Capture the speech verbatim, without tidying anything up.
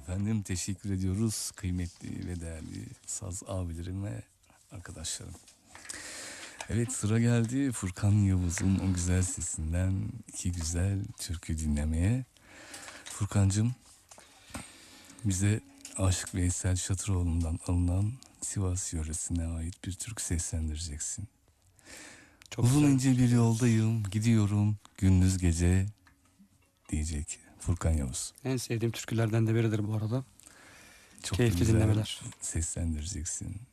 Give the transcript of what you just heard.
efendim. Teşekkür ediyoruz kıymetli ve değerli saz abilerim ve arkadaşlarım. Evet, sıra geldi Furkan Yavuz'un o güzel sesinden iki güzel türkü dinlemeye. Furkancığım, bize Aşık Veysel Şatıroğlu'ndan alınan Sivas yöresine ait bir türkü seslendireceksin. Çok uzun ince bir yoldayım, gidiyorum gündüz gece diyecek Furkan Yavuz. En sevdiğim türkülerden de biridir bu arada. Çok Keyifli dinlemeler. Seslendireceksin.